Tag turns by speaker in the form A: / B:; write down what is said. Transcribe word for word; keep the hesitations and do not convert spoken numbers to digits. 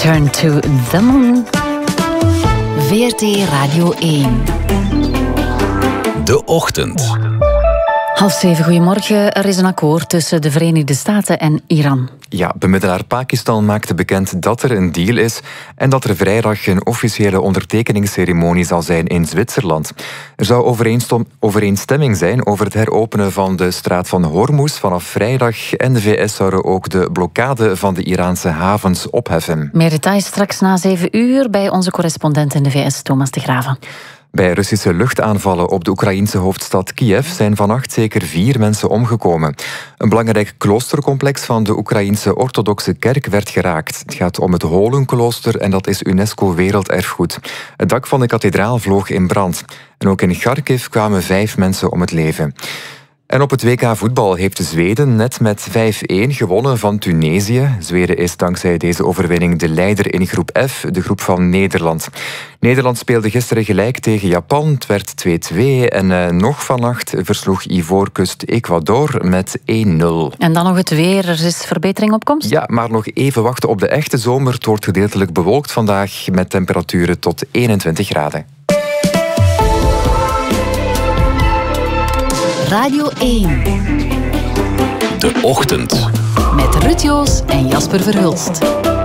A: Return to the Moon. V R T Radio één.
B: De Ochtend.
A: Half zeven, goedemorgen. Er is een akkoord tussen de Verenigde Staten en Iran.
C: Ja, bemiddelaar Pakistan maakte bekend dat er een deal is en dat er vrijdag een officiële ondertekeningsceremonie zal zijn in Zwitserland. Er zou overeenstemming zijn over het heropenen van de straat van Hormuz vanaf vrijdag en de V S zouden ook de blokkade van de Iraanse havens opheffen.
A: Meer details straks na zeven uur bij onze correspondent in de V S, Thomas de Graven.
C: Bij Russische luchtaanvallen op de Oekraïense hoofdstad Kiev zijn vannacht zeker vier mensen omgekomen. Een belangrijk kloostercomplex van de Oekraïense orthodoxe kerk werd geraakt. Het gaat om het Holenklooster en dat is UNESCO Werelderfgoed. Het dak van de kathedraal vloog in brand. En ook in Kharkiv kwamen vijf mensen om het leven. En op het W K voetbal heeft Zweden net met vijf-één gewonnen van Tunesië. Zweden is dankzij deze overwinning de leider in groep F, de groep van Nederland. Nederland speelde gisteren gelijk tegen Japan, het werd twee-twee. En uh, nog vannacht versloeg Ivoorkust Ecuador met één nul.
A: En dan nog het weer, er is verbetering op komst?
C: Ja, maar nog even wachten op de echte zomer. Het wordt gedeeltelijk bewolkt vandaag met temperaturen tot eenentwintig graden.
A: Radio één.
B: De Ochtend.
A: Met Ruud Joos en Jasper Verhulst.